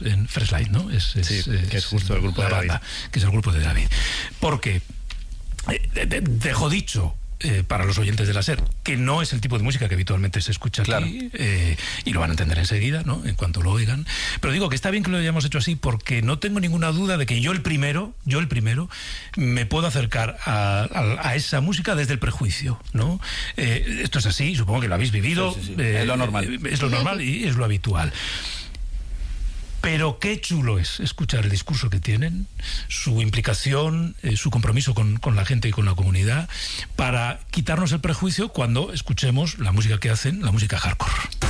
en Freshlight, ¿no? Que es justo el grupo de David. Que es el grupo de David. Porque dejo dicho, para los oyentes de la SER, que no es el tipo de música que habitualmente se escucha aquí, y lo van a entender enseguida, ¿no? En cuanto lo oigan. Pero digo que está bien que lo hayamos hecho así, porque no tengo ninguna duda de que yo el primero, me puedo acercar a esa música desde el prejuicio, ¿no? Esto es así, supongo que lo habéis vivido. Sí. Es lo normal. Es lo normal y es lo habitual. Pero qué chulo es escuchar el discurso que tienen, su implicación, su compromiso con la gente y con la comunidad, para quitarnos el prejuicio cuando escuchemos la música que hacen, la música hardcore.